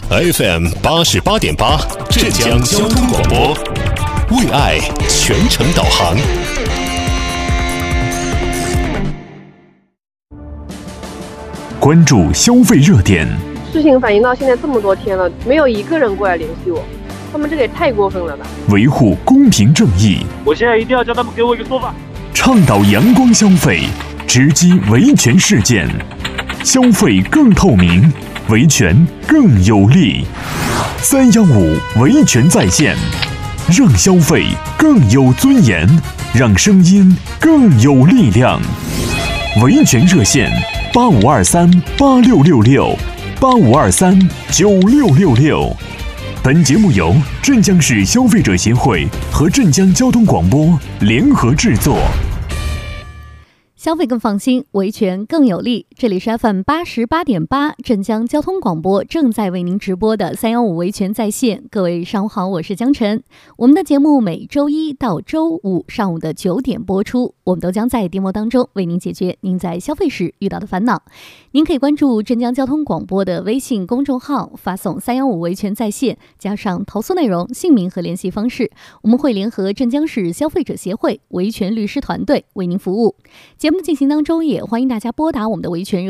FM 88.8，浙江交通广播，为爱全程导航。 关注消费热点。 事情反映到现在这么多天了，没有一个人过来联系我，他们这个也太过分了吧！ 维护公平正义。 我现在一定要叫他们给我一个说法。 倡导阳光消费，直击维权事件，消费更透明，维权更有力。315维权在线，让消费更有尊严，让声音更有力量。维权热线85238666，85239666。本节目由镇江市消费者协会和镇江交通广播联合制作。 消费更放心，维权更有力。这里是 FM 88.8镇江交通广播正在为您直播的315维权在线。各位上午好，我是江晨。我们的节目每周一到周五上午的9点播出，我们都将在节目当中为您解决您在消费时遇到的烦恼。您可以关注镇江交通广播的微信公众号，发送315维权在线，加上投诉内容、姓名和联系方式，我们会联合镇江市消费者协会维权律师团队为您服务。节目的进行当中，也欢迎大家拨打我们的维权